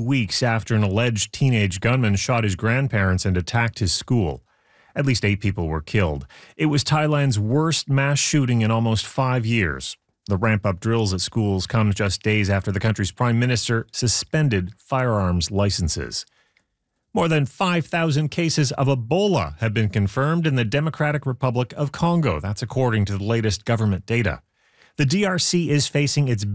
weeks after an alleged teenage gunman shot his grandparents and attacked his school. At least 8 people were killed. It was Thailand's worst mass shooting in almost 5 years. The ramp-up drills at schools comes just days after the country's prime minister suspended firearms licenses. More than 5,000 cases of Ebola have been confirmed in the Democratic Republic of Congo. That's according to the latest government data. The DRC is facing its